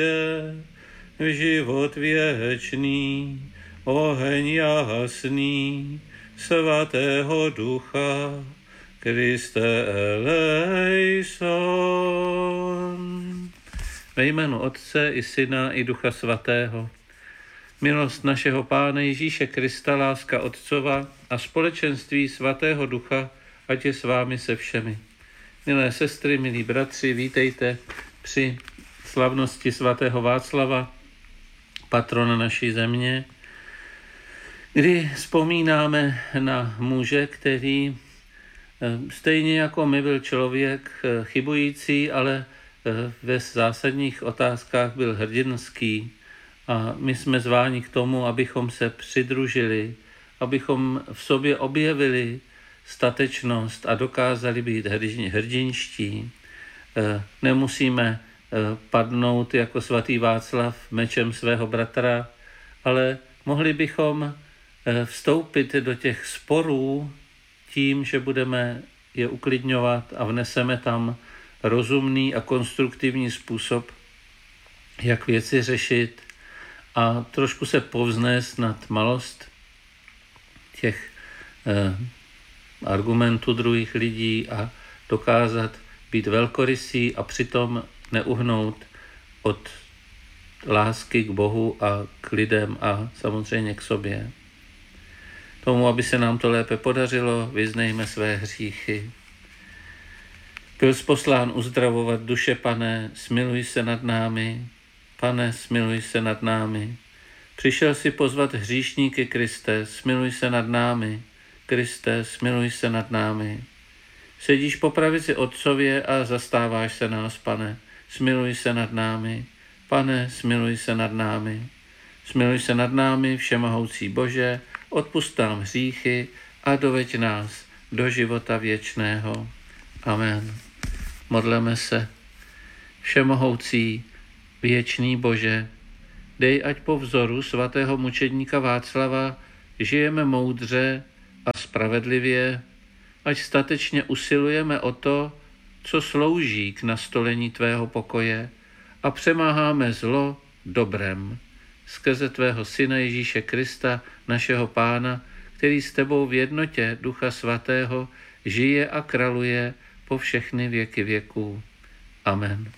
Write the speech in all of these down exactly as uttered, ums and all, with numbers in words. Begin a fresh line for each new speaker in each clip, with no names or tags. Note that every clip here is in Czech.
v život věčný, oheň jasný, svatého Ducha, Kriste eleison. Ve jménu Otce i Syna i Ducha Svatého. Milost našeho Pána Ježíše Krista, láska Otcova a společenství Svatého Ducha, ať je s vámi se všemi. Milé sestry, milí bratři, vítejte při slavnosti svatého Václava, patrona naší země, kdy vzpomínáme na muže, který stejně jako my byl člověk chybující, ale ve zásadních otázkách byl hrdinský. A my jsme zváni k tomu, abychom se přidružili, abychom v sobě objevili statečnost a dokázali být hrdinští. Nemusíme padnout jako svatý Václav mečem svého bratra, ale mohli bychom vstoupit do těch sporů tím, že budeme je uklidňovat a vneseme tam rozumný a konstruktivní způsob, jak věci řešit a trošku se povznést nad malost těch eh, argumentů druhých lidí a dokázat být velkorysý a přitom neuhnout od lásky k Bohu a k lidem a samozřejmě k sobě. Tomu, aby se nám to lépe podařilo, vyznejme své hříchy. Byl jsi poslán uzdravovat duše, Pane, smiluj se nad námi. Pane, smiluj se nad námi. Přišel si pozvat hříšníky, Kriste, smiluj se nad námi. Kriste, smiluj se nad námi. Sedíš po pravici Otcově a zastáváš se nás, Pane, smiluj se nad námi. Pane, smiluj se nad námi. Smiluj se nad námi, všemohoucí Bože, odpusť nám hříchy a doveď nás do života věčného. Amen. Modleme se. Všemohoucí, věčný Bože, dej, ať po vzoru svatého mučedníka Václava žijeme moudře a spravedlivě, ať statečně usilujeme o to, co slouží k nastolení tvého pokoje a přemáháme zlo dobrem. Skrze tvého Syna Ježíše Krista, našeho Pána, který s tebou v jednotě Ducha Svatého žije a králuje po všechny věky věků. Amen.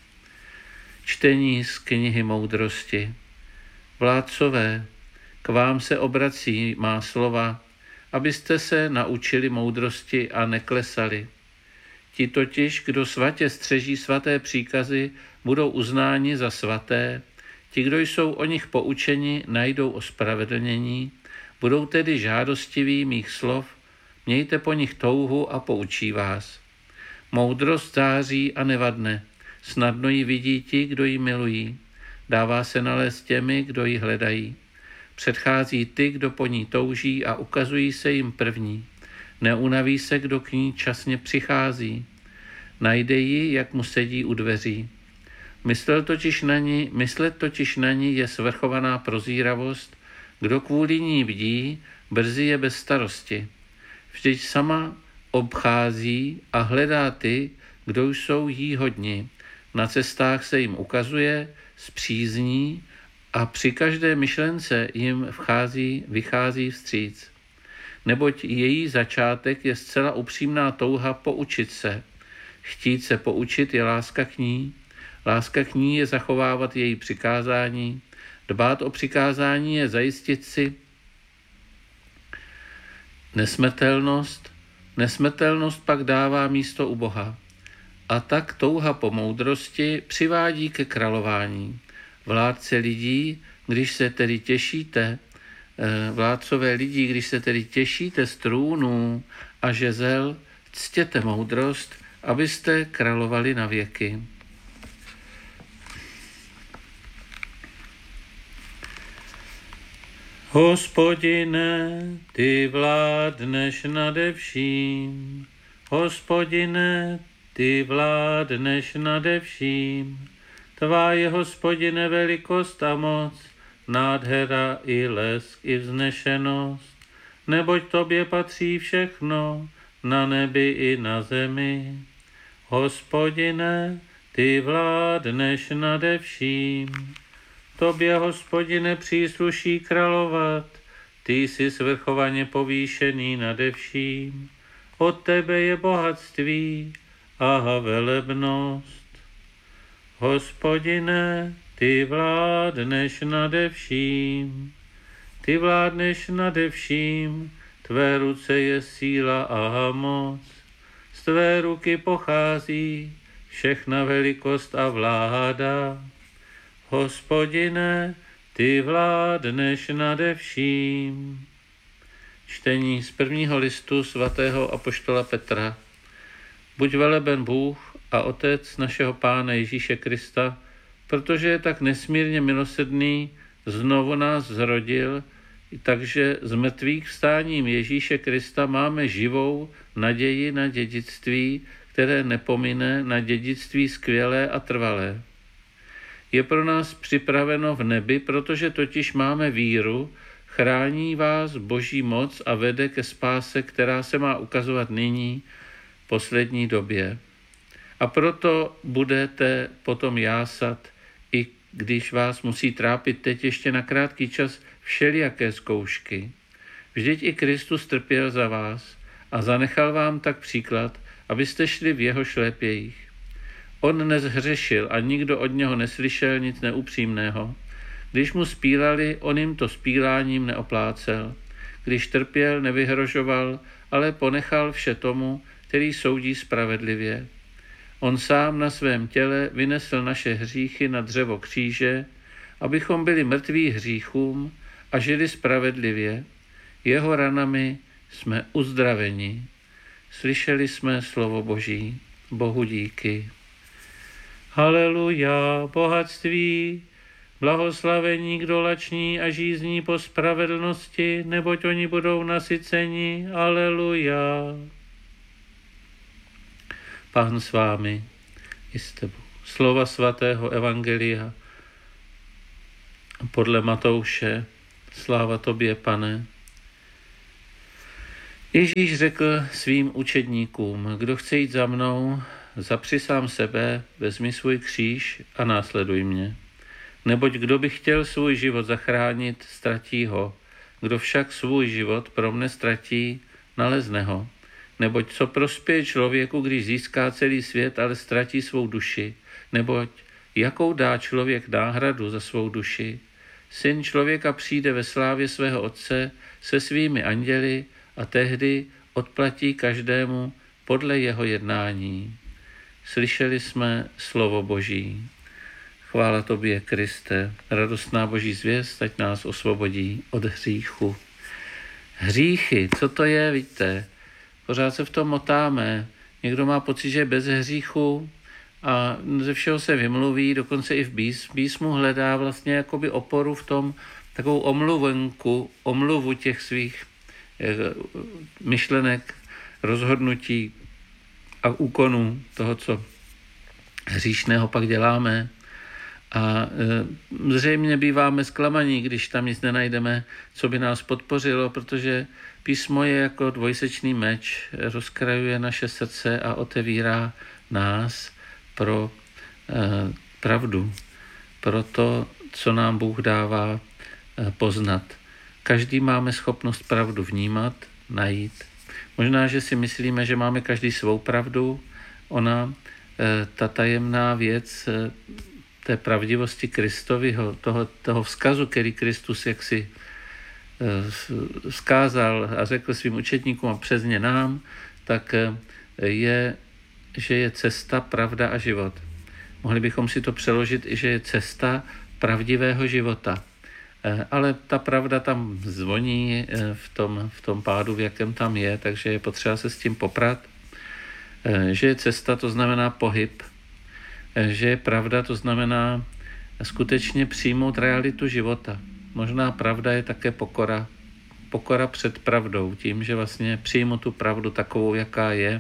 Čtení z knihy moudrosti. Vládcové, k vám se obrací má slova, abyste se naučili moudrosti a neklesali. Ti totiž, kdo svatě střeží svaté příkazy, budou uznáni za svaté. Ti, kdo jsou o nich poučeni, najdou ospravedlnění, budou tedy žádostiví mých slov, mějte po nich touhu a poučí vás. Moudrost září a nevadne, snadno ji vidí ti, kdo ji milují. Dává se nalézt těmi, kdo ji hledají. Předchází ty, kdo po ní touží a ukazují se jim první. Neunaví se, kdo k ní časně přichází. Najde ji, jak mu sedí u dveří. Myslel totiž na ní, myslet totiž na ní je svrchovaná prozíravost. Kdo kvůli ní bdí, brzy je bez starosti. Vždyť sama obchází a hledá ty, kdo jsou jí hodni. Na cestách se jim ukazuje, spřízní a při každé myšlence jim vchází, vychází vstříc. Neboť její začátek je zcela upřímná touha poučit se. Chtít se poučit je láska k ní. Láska k ní je zachovávat její přikázání. Dbát o přikázání je zajistit si nesmrtelnost. Nesmrtelnost pak dává místo u Boha. A tak touha po moudrosti přivádí ke králování. Vládce lidí, když se tedy těšíte, vládcové lidí, když se tedy těšíte z trůnů a žezel, ctěte moudrost, abyste královali na věky. Hospodine, ty vládneš nade vším. Hospodine, ty vládneš nade vším. Tvá je, Hospodine, velikost a moc, nádhera i lesk i vznešenost. Neboť tobě patří všechno, na nebi i na zemi. Hospodine, ty vládneš nade vším. Tobě, Hospodine, přísluší královat, ty jsi svrchovaně povýšený nade vším. Od tebe je bohatství a velebnost. Hospodine, ty vládneš nade vším. Ty vládneš nade vším, tvé ruce je síla a moc. Z tvé ruky pochází všechna velikost a vláda. Hospodine, ty vládneš nade vším. Čtení z prvního listu svatého apoštola Petra. Buď veleben Bůh a Otec našeho Pána Ježíše Krista, protože je tak nesmírně milosrdný, znovu nás zrodil, takže z mrtvých vstáním Ježíše Krista máme živou naději na dědictví, které nepomine, na dědictví skvělé a trvalé. Je pro nás připraveno v nebi, protože totiž máme víru, chrání vás Boží moc a vede ke spáse, která se má ukazovat nyní, v poslední době. A proto budete potom jásat, i když vás musí trápit teď ještě na krátký čas všelijaké zkoušky. Vždyť i Kristus trpěl za vás a zanechal vám tak příklad, abyste šli v jeho šlépějích. On nezhřešil a nikdo od něho neslyšel nic neupřímného. Když mu spílali, on jim to spíláním neoplácel. Když trpěl, nevyhrožoval, ale ponechal vše tomu, který soudí spravedlivě. On sám na svém těle vynesl naše hříchy na dřevo kříže, abychom byli mrtví hříchům a žili spravedlivě. Jeho ranami jsme uzdraveni. Slyšeli jsme slovo Boží. Bohu díky. Haleluja, bohatství, blahoslavení, kdo lační a žízní po spravedlnosti, neboť oni budou nasyceni. Haleluja. Pán s vámi i s tebou. Slova svatého evangelia podle Matouše. Sláva tobě, Pane. Ježíš řekl svým učedníkům, kdo chce jít za mnou, zapři sám sebe, vezmi svůj kříž a následuj mě. Neboť kdo by chtěl svůj život zachránit, ztratí ho. Kdo však svůj život pro mne ztratí, nalezne ho. Neboť co prospěje člověku, když získá celý svět, ale ztratí svou duši? Neboť jakou dá člověk náhradu za svou duši? Syn člověka přijde ve slávě svého Otce se svými anděli a tehdy odplatí každému podle jeho jednání. Slyšeli jsme slovo Boží. Chvála tobě, Kriste, radostná Boží zvěst, ať nás osvobodí od hříchu. Hříchy, co to je, víte? Pořád se v tom motáme. Někdo má pocit, že je bez hříchu a ze všeho se vymluví, dokonce i v písmu hledá vlastně jakoby oporu v tom, takovou omluvenku, omluvu těch svých myšlenek, rozhodnutí a úkonů toho, co hříšného pak děláme. A e, zřejmě býváme zklamaní, když tam nic nenajdeme, co by nás podpořilo, protože písmo je jako dvojsečný meč, rozkrajuje naše srdce a otevírá nás pro e, pravdu, pro to, co nám Bůh dává e, poznat. Každý máme schopnost pravdu vnímat, najít. Možná, že si myslíme, že máme každý svou pravdu. Ona, e, ta tajemná věc e, té pravdivosti Kristoviho, toho, toho vzkazu, který Kristus jaksi e, vzkázal a řekl svým učedníkům a přes ně nám, tak e, je, že je cesta, pravda a život. Mohli bychom si to přeložit i, že je cesta pravdivého života. Ale ta pravda tam zvoní v tom, v tom pádu, v jakém tam je, takže je potřeba se s tím poprat. Že je cesta, to znamená pohyb. Že je pravda, to znamená skutečně přijmout realitu života. Možná pravda je také pokora. Pokora před pravdou, tím, že vlastně přijmu tu pravdu takovou, jaká je.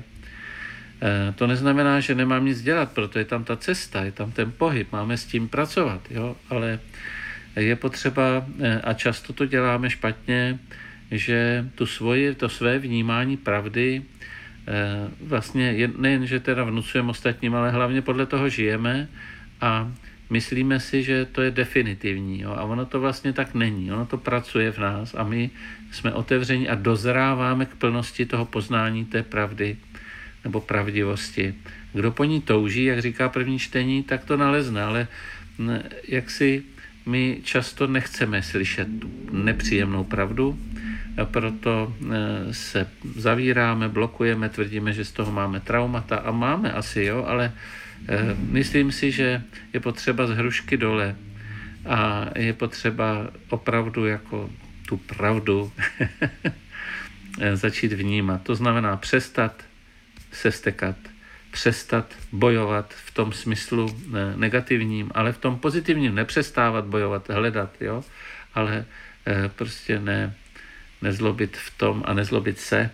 To neznamená, že nemám nic dělat, proto je tam ta cesta, je tam ten pohyb, máme s tím pracovat, jo? Ale je potřeba, a často to děláme špatně, že tu svoji, to své vnímání pravdy vlastně nejen, že teda vnucujeme ostatním, ale hlavně podle toho žijeme a myslíme si, že to je definitivní. Jo? A ono to vlastně tak není. Ono to pracuje v nás a my jsme otevřeni a dozráváme k plnosti toho poznání té pravdy nebo pravdivosti. Kdo po ní touží, jak říká první čtení, tak to nalezne, ale jak si my často nechceme slyšet tu nepříjemnou pravdu, a proto se zavíráme, blokujeme, tvrdíme, že z toho máme traumata a máme asi, jo, ale myslím si, že je potřeba z hrušky dole a je potřeba opravdu jako tu pravdu začít vnímat. To znamená přestat se stekat, přestat bojovat v tom smyslu negativním, ale v tom pozitivním nepřestávat bojovat, hledat, jo, ale prostě ne, nezlobit v tom a nezlobit se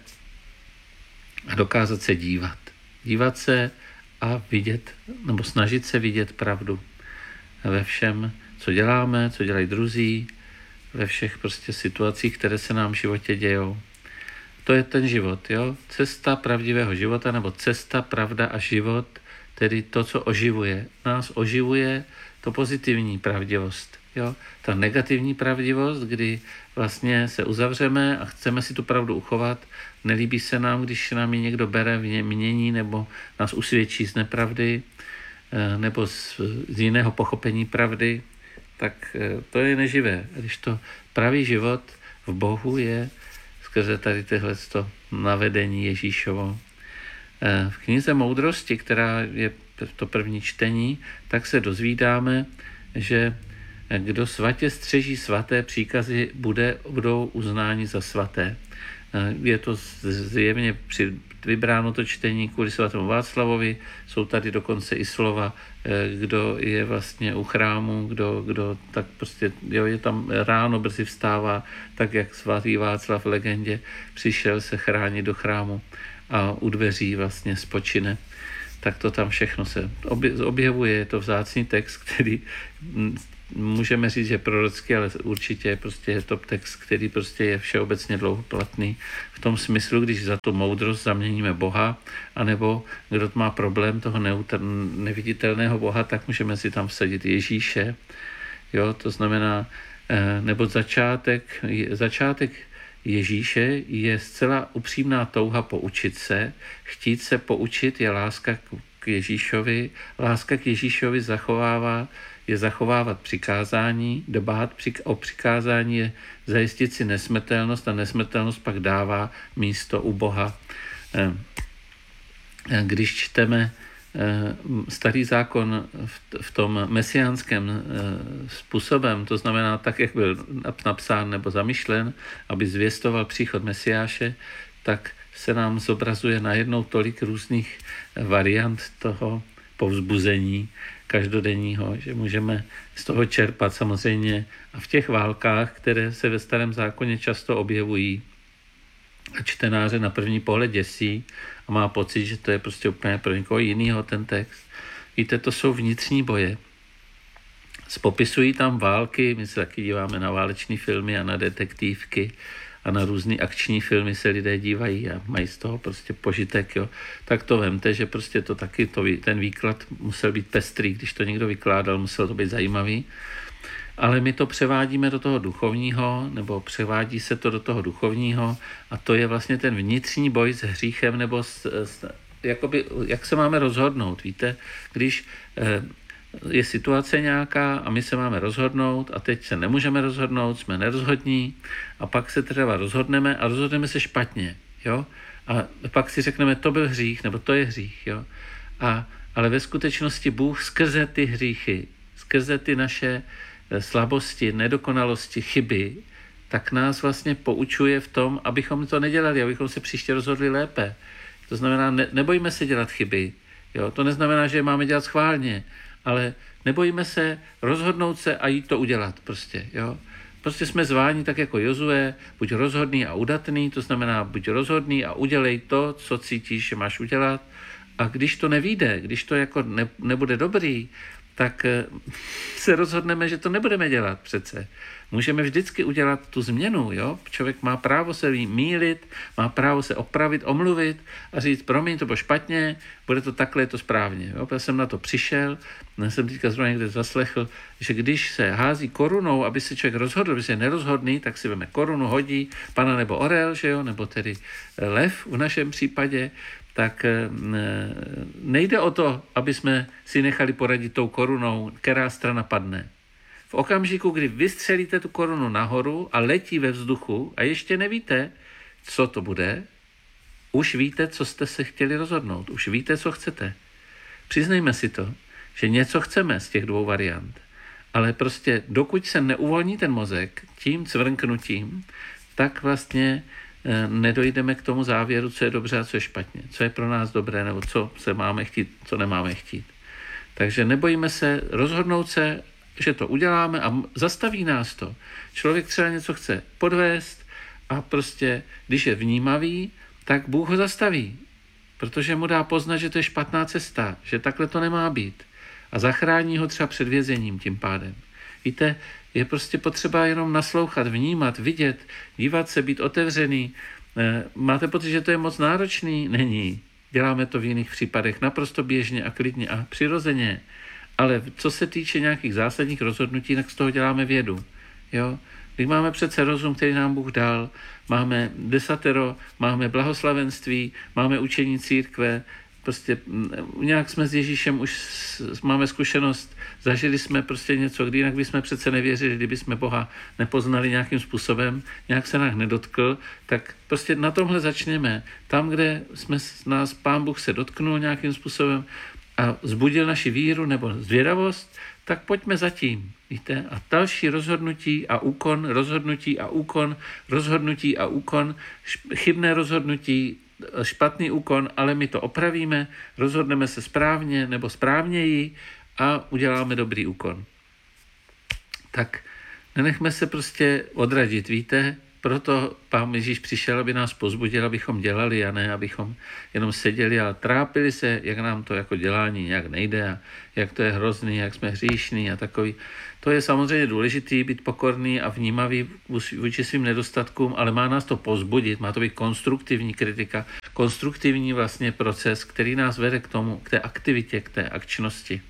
a dokázat se dívat. Dívat se a vidět, nebo snažit se vidět pravdu ve všem, co děláme, co dělají druzí, ve všech prostě situacích, které se nám v životě dějou. To je ten život, jo? Cesta pravdivého života, nebo cesta, pravda a život, tedy to, co oživuje. Nás oživuje to pozitivní pravdivost, jo? Ta negativní pravdivost, kdy vlastně se uzavřeme a chceme si tu pravdu uchovat, nelíbí se nám, když nám ji někdo bere, mění, nebo nás usvědčí z nepravdy, nebo z, z jiného pochopení pravdy, tak to je neživé. Když to pravý život v Bohu je skrze tady tohleto navedení Ježíšovo. V knize Moudrosti, která je to první čtení, tak se dozvídáme, že kdo svatě střeží svaté příkazy, bude, budou uznáni za svaté. Je to zjevně při vybráno to čtení kvůli svatému Václavovi, jsou tady dokonce i slova, kdo je vlastně u chrámu, kdo, kdo tak prostě, jo, je tam ráno, brzy vstává, tak jak svatý Václav v legendě přišel se chránit do chrámu a u dveří vlastně spočine. Tak to tam všechno se objevuje, je to vzácný text, který můžeme říct, že prorocký, ale určitě prostě je to text, který prostě je všeobecně dlouhoplatný v tom smyslu, když za tu moudrost zaměníme Boha, anebo kdo má problém toho neviditelného Boha, tak můžeme si tam vsadit Ježíše. Jo, to znamená, nebo začátek, začátek Ježíše je zcela upřímná touha poučit se. Chtít se poučit je láska k Ježíšovi. Láska k Ježíšovi zachovává je zachovávat přikázání, dbát o přikázání je zajistit si nesmrtelnost a nesmrtelnost pak dává místo u Boha. Když čteme starý zákon v tom mesiánském způsobem, to znamená tak, jak byl napsán nebo zamýšlen, aby zvěstoval příchod Mesiáše, tak se nám zobrazuje najednou tolik různých variant toho povzbuzení každodenního, že můžeme z toho čerpat samozřejmě a v těch válkách, které se ve starém zákoně často objevují a čtenáře na první pohled děsí a má pocit, že to je prostě úplně pro někoho jinýho ten text. Víte, to jsou vnitřní boje. Popisují tam války, my se taky díváme na váleční filmy a na detektivky a na různé akční filmy se lidé dívají a mají z toho prostě požitek, jo. Tak to vemte, že prostě to taky, to, ten výklad musel být pestrý, když to někdo vykládal, musel to být zajímavý. Ale my to převádíme do toho duchovního, nebo převádí se to do toho duchovního a to je vlastně ten vnitřní boj s hříchem, nebo s, s, jakoby, jak se máme rozhodnout, víte, když eh, je situace nějaká a my se máme rozhodnout a teď se nemůžeme rozhodnout, jsme nerozhodní a pak se třeba rozhodneme a rozhodneme se špatně, jo? A pak si řekneme, to byl hřích, nebo to je hřích, jo? A, ale ve skutečnosti Bůh skrze ty hříchy, skrze ty naše slabosti, nedokonalosti, chyby, tak nás vlastně poučuje v tom, abychom to nedělali, abychom se příště rozhodli lépe. To znamená, ne, nebojíme se dělat chyby, jo? To neznamená, že je máme dělat schválně, ale nebojíme se rozhodnout se a jít to udělat prostě, jo. Prostě jsme zváni tak jako Jozue, buď rozhodný a udatný, to znamená buď rozhodný a udělej to, co cítíš, že máš udělat. A když to nevyjde, když to jako ne, nebude dobrý, tak se rozhodneme, že to nebudeme dělat přece. Můžeme vždycky udělat tu změnu, jo? Člověk má právo se mýlit, má právo se opravit, omluvit a říct, promiň, to bylo špatně, bude to takhle, je to správně. Jo? Já jsem na to přišel, já jsem teďka zrovna někde zaslechl, že když se hází korunou, aby se člověk rozhodl, když je nerozhodný, tak si veme korunu, hodí pana nebo orel, že jo? Nebo tedy lev v našem případě, tak nejde o to, aby jsme si nechali poradit tou korunou, která strana padne. V okamžiku, kdy vystřelíte tu korunu nahoru a letí ve vzduchu a ještě nevíte, co to bude, už víte, co jste se chtěli rozhodnout. Už víte, co chcete. Přiznejme si to, že něco chceme z těch dvou variant. Ale prostě dokud se neuvolní ten mozek tím cvrnknutím, tak vlastně nedojdeme k tomu závěru, co je dobře a co je špatně. Co je pro nás dobré, nebo co se máme chtít, co nemáme chtít. Takže nebojíme se rozhodnout se, že to uděláme a zastaví nás to. Člověk třeba něco chce podvést a prostě, když je vnímavý, tak Bůh ho zastaví, protože mu dá poznat, že to je špatná cesta, že takhle to nemá být a zachrání ho třeba před vězením tím pádem. Víte, je prostě potřeba jenom naslouchat, vnímat, vidět, dívat se, být otevřený. Máte pocit, že to je moc náročný? Není. Děláme to v jiných případech naprosto běžně a klidně a přirozeně. Ale co se týče nějakých zásadních rozhodnutí, tak z toho děláme vědu. Jo? Když máme přece rozum, který nám Bůh dal, máme desatero, máme blahoslavenství, máme učení církve, prostě nějak jsme s Ježíšem už máme zkušenost, zažili jsme prostě něco, kdy jinak bychom přece nevěřili, kdyby jsme Boha nepoznali nějakým způsobem, nějak se nás nedotkl, tak prostě na tomhle začněme. Tam, kde jsme nás Pán Bůh se dotknul nějakým způsobem a vzbudil naši víru nebo zvědavost, tak pojďme zatím, víte? A další rozhodnutí a úkon, rozhodnutí a úkon, rozhodnutí a úkon, chybné rozhodnutí, špatný úkon, ale my to opravíme, rozhodneme se správně nebo správněji a uděláme dobrý úkon. Tak nenechme se prostě odradit, víte? Proto Pán Ježíš přišel, aby nás pozbudil, abychom dělali a ne, abychom jenom seděli a trápili se, jak nám to jako dělání nějak nejde a jak to je hrozný, jak jsme hříšní a takový. To je samozřejmě důležitý, být pokorný a vnímavý vůči svým nedostatkům, ale má nás to pozbudit, má to být konstruktivní kritika, konstruktivní vlastně proces, který nás vede k tomu, k té aktivitě, k té akčnosti.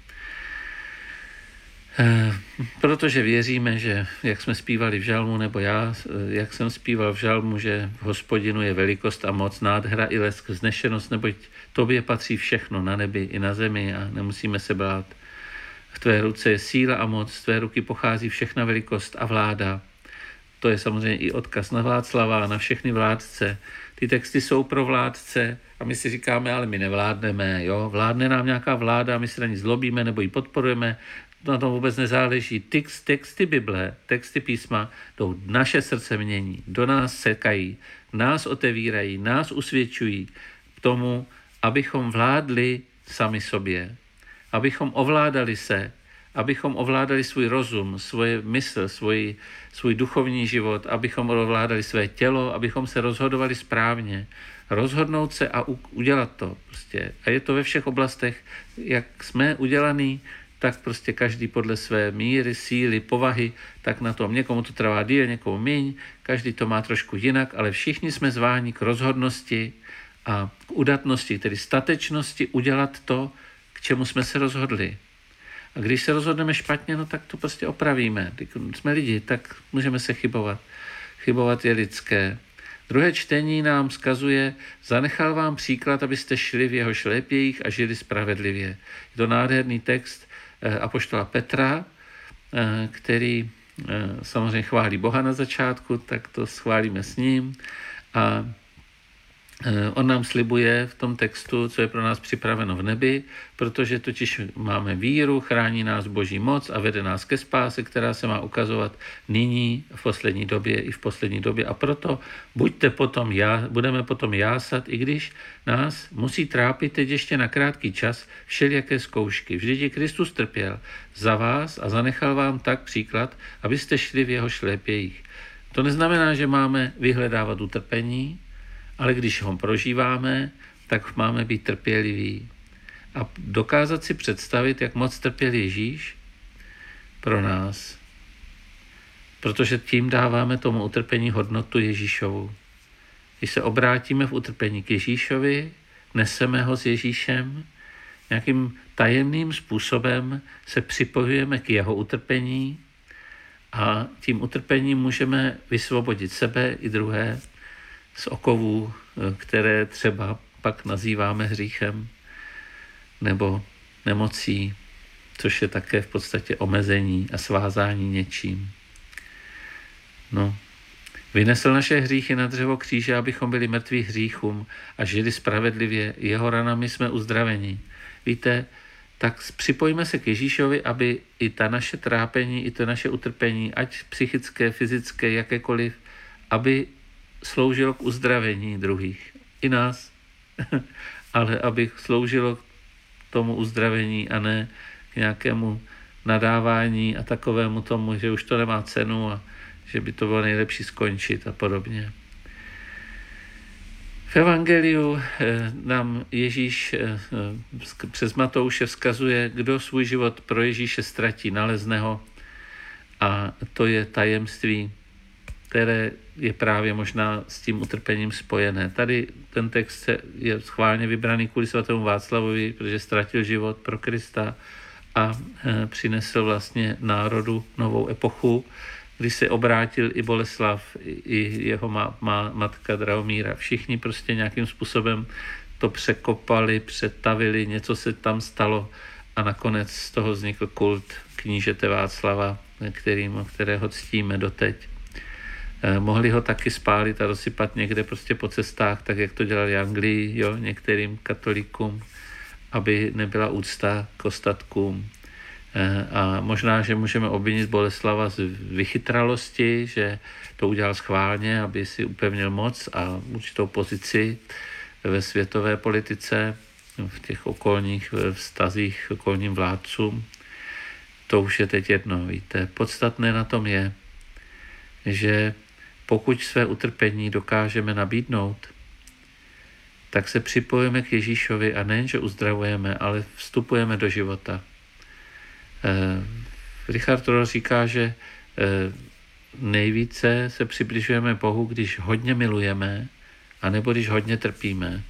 Protože věříme, že jak jsme zpívali v žalmu, nebo já, jak jsem zpíval v žalmu, že v Hospodinu je velikost a moc, nádhera i lesk, vznešenost, neboť tobě patří všechno na nebi i na zemi a nemusíme se bát. V tvé ruce je síla a moc, z tvé ruky pochází všechna velikost a vláda. To je samozřejmě i odkaz na Václava, na všechny vládce. Ty texty jsou pro vládce a my si říkáme, ale my nevládneme, jo? Vládne nám nějaká vláda, my se na ní zlobíme nebo ji podporujeme, na tom vůbec nezáleží. Text, texty Bible, texty písma jdou naše srdce mění, do nás sekají, nás otevírají, nás usvědčují k tomu, abychom vládli sami sobě, abychom ovládali se, abychom ovládali svůj rozum, svoje mysl, svůj, svůj duchovní život, abychom ovládali své tělo, abychom se rozhodovali správně. Rozhodnout se a udělat to. Prostě. A je to ve všech oblastech, jak jsme udělaný, tak prostě každý podle své míry, síly, povahy, tak na tom někomu to trvá díl, někomu míň, každý to má trošku jinak, ale všichni jsme zváni k rozhodnosti a k udatnosti, tedy statečnosti udělat to, k čemu jsme se rozhodli. A když se rozhodneme špatně, no tak to prostě opravíme. Když jsme lidi, tak můžeme se chybovat. Chybovat je lidské. Druhé čtení nám vzkazuje, zanechal vám příklad, abyste šli v jeho šlépějích a žili spravedlivě. Je to nádherný text apoštola Petra, který samozřejmě chválí Boha na začátku, tak to schválíme s ním. A on nám slibuje v tom textu, co je pro nás připraveno v nebi, protože totiž máme víru, chrání nás Boží moc a vede nás ke spáse, která se má ukazovat nyní, v poslední době i v poslední době. A proto buďte potom já, budeme potom jásat, i když nás musí trápit teď ještě na krátký čas všelijaké zkoušky. Vždyť je Kristus trpěl za vás a zanechal vám tak příklad, abyste šli v jeho šlépějích. To neznamená, že máme vyhledávat utrpení, ale když ho prožíváme, tak máme být trpěliví. a dokázat si představit, jak moc trpěl Ježíš pro nás. Protože tím dáváme tomu utrpení hodnotu Ježíšovu. Když se obrátíme v utrpení k Ježíšovi, neseme ho s Ježíšem, nějakým tajemným způsobem se připojujeme k jeho utrpení a tím utrpením můžeme vysvobodit sebe i druhé z okovů, které třeba pak nazýváme hříchem nebo nemocí, což je také v podstatě omezení a svázání něčím. No. Vynesl naše hříchy na dřevo kříže, abychom byli mrtví hříchům a žili spravedlivě. Jeho ranami jsme uzdraveni. Víte, tak připojíme se k Ježíšovi, aby i ta naše trápení, i to naše utrpení, ať psychické, fyzické, jakékoliv, aby sloužilo k uzdravení druhých. I nás. Ale aby sloužilo k tomu uzdravení a ne k nějakému nadávání a takovému tomu, že už to nemá cenu a že by to bylo nejlepší skončit a podobně. V evangeliu nám Ježíš přes Matouše vzkazuje, kdo svůj život pro Ježíše ztratí, nalezne ho, a to je tajemství, které je právě možná s tím utrpením spojené. Tady ten text je schválně vybraný kvůli svatému Václavovi, protože ztratil život pro Krista a přinesl vlastně národu novou epochu, kdy se obrátil i Boleslav, i jeho má, má, matka Drahomíra. Všichni prostě nějakým způsobem to překopali, přetavili, něco se tam stalo a nakonec z toho vznikl kult knížete Václava, kterým, kterého ctíme doteď. Eh, mohli ho taky spálit a rozsypat někde prostě po cestách, tak jak to dělali Anglii, jo, některým katolíkům, aby nebyla úcta k ostatkům. A možná, že můžeme obvinit Boleslava z vychytralosti, že to udělal schválně, aby si upevnil moc a určitou pozici ve světové politice, v těch okolních vztazích okolním vládcům. To už je teď jedno, víte. Podstatné na tom je, že pokud své utrpení dokážeme nabídnout, tak se připojíme k Ježíšovi a nejen, že uzdravujeme, ale vstupujeme do života. Eh, Richard Rohr říká, že eh, nejvíce se přibližujeme Bohu, když hodně milujeme, anebo když hodně trpíme.